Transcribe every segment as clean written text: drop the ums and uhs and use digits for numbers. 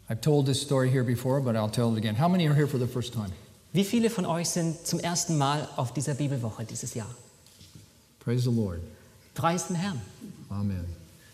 I've told this story here before, but I'll tell it again. How many are here for the first time? Wie viele von euch sind zum ersten Mal auf dieser Bibelwoche dieses Jahr? Praise the Lord. Preis den Herrn. Amen.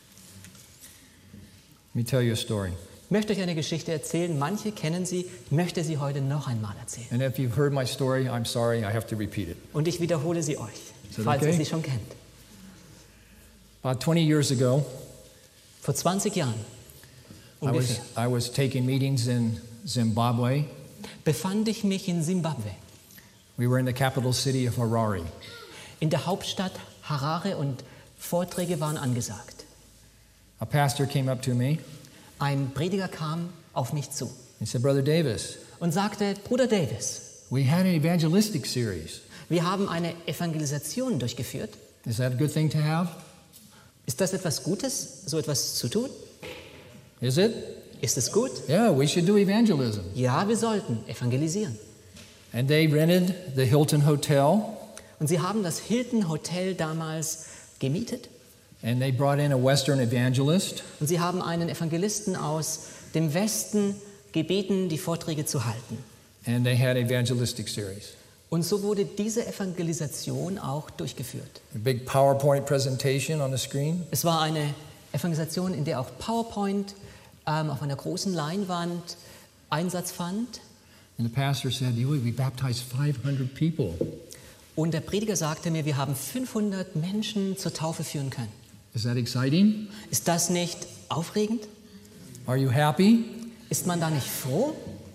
Let me tell you a story. Ich möchte euch eine Geschichte erzählen. Manche kennen sie. Ich möchte sie heute noch einmal erzählen. And if you've heard my story, I'm sorry, I have to repeat it. Und ich wiederhole sie euch, that falls okay? ihr sie schon kennt. About 20 years ago, Vor 20 Jahren ungefähr I was taking meetings in Zimbabwe. befand ich mich in Simbabwe, We were in the capital city of Harare. in der Hauptstadt Harare, und Vorträge waren angesagt. A pastor came up to me. Ein Prediger kam auf mich zu He said, Brother Davis, und sagte: Bruder Davis, we had an evangelistic series. wir haben eine Evangelisation durchgeführt. Is that a good thing to have? Ist das etwas Gutes, so etwas zu tun? Is it? Ist es gut? Yeah, we should do evangelism. Ja, wir sollten evangelisieren. And they rented the Hilton Hotel, Und sie haben das Hilton Hotel damals gemietet. and they brought in a Western evangelist. Und sie haben einen Evangelisten aus dem Westen gebeten, die Vorträge zu halten. And they had evangelistic series. Und so wurde diese Evangelisation auch durchgeführt. A big PowerPoint presentation on the screen. Es war eine Evangelisation, in der auch PowerPoint auf einer großen Leinwand Einsatz fand. And the pastor said, we baptized 500 people. Und der Prediger sagte mir, wir haben 500 Menschen zur Taufe führen können. Is that exciting? Ist das nicht aufregend? Are you happy? Ist man da nicht froh?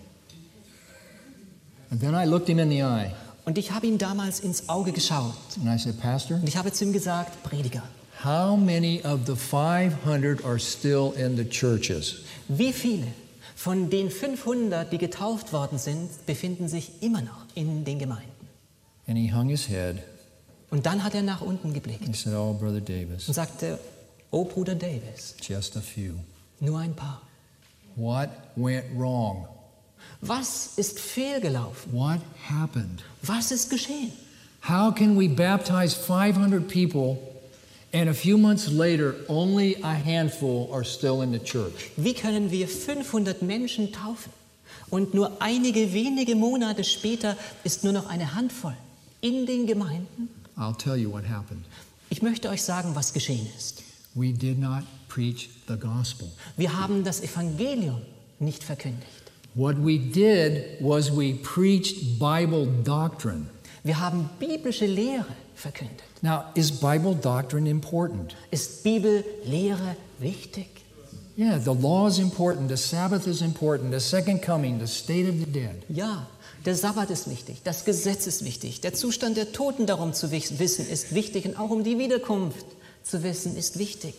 And then I looked him in the eye. Und ich habe ihm damals ins Auge geschaut. And I said, Pastor, Und ich habe zu ihm gesagt: Prediger, how many of the 500 are still in the churches? wie viele von den 500, die getauft worden sind, befinden sich immer noch in den Gemeinden? And he hung his head. Und dann hat er nach unten geblickt He said, oh, Brother Davis, und sagte: Oh Bruder Davis, just a few. nur ein paar. What went wrong? Was ist fehlgelaufen? What happened? Was ist geschehen? How can we baptize 500 people and a few months later only a handful are still in the church? Wie können wir 500 Menschen taufen und nur einige wenige Monate später ist nur noch eine Handvoll in den Gemeinden? I'll tell you what happened. Ich möchte euch sagen, was geschehen ist. We did not preach the gospel. Wir haben das Evangelium nicht verkündigt. What we did was we preached Bible doctrine. Wir haben biblische Lehre verkündet. Now, is Bible doctrine important? Ist Bibellehre wichtig? Yeah, the law is important, the Sabbath is important, the second coming, the state of the dead. Ja, der Sabbat ist wichtig, das Gesetz ist wichtig, der Zustand der Toten darum zu wissen ist wichtig und auch um die Wiederkunft zu wissen ist wichtig.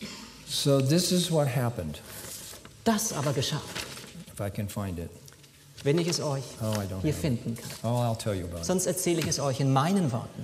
So this is what happened, Das aber geschah, if I can find it. wenn ich es euch Oh, I don't hier have it. finden kann. Oh, I'll tell you about it. Sonst erzähle ich es euch in meinen Worten.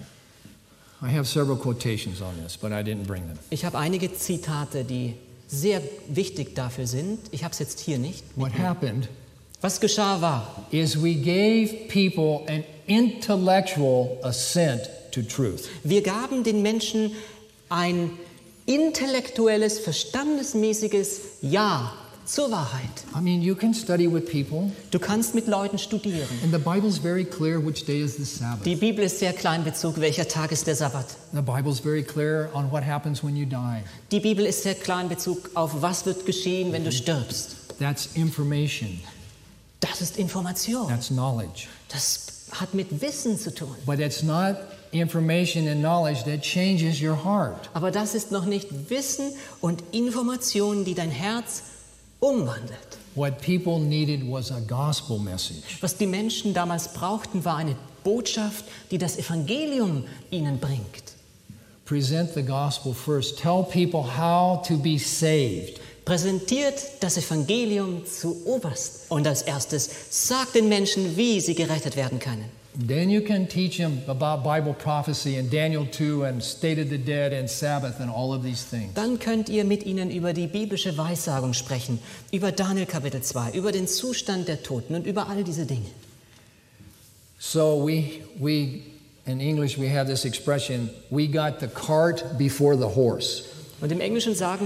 I have several quotations on this, but I didn't bring them. Ich habe einige Zitate, die sehr wichtig dafür sind. Ich habe es jetzt hier nicht. What happened Was geschah war, is we gave people an intellectual assent to truth. wir gaben den Menschen ein intellektuelles, verstandesmäßiges Ja zur Wahrheit. I mean, you can study with people, Du kannst mit Leuten studieren. and the Bible's very clear which day is the Sabbath. Die Bibel ist sehr klein in Bezug, welcher Tag ist der Sabbat. The Bible's very clear on what happens when you die. Die Bibel ist sehr klein in Bezug auf, was wird geschehen, wenn du stirbst. That's information. Das ist Information. That's knowledge. Das hat mit Wissen zu tun. But it's not information and knowledge that changes your heart. Aber das ist noch nicht Wissen und Information, die dein Herz umwandelt. What people needed was a gospel message. Was die Menschen damals brauchten, war eine Botschaft, die das Evangelium ihnen bringt. Present the gospel first. Tell people how to be saved. Präsentiert das Evangelium zu oberst. Und als erstes sagt den Menschen, wie sie gerettet werden können. Then you can teach them about Bible prophecy and Daniel 2 and state of the dead and Sabbath and all of these things. Dann könnt ihr mit ihnen über die biblische Weissagung sprechen, über Daniel Kapitel 2, über den Zustand der Toten und über all diese Dinge. So we in English we have this expression, we got the cart before the horse. Und im Englischen sagen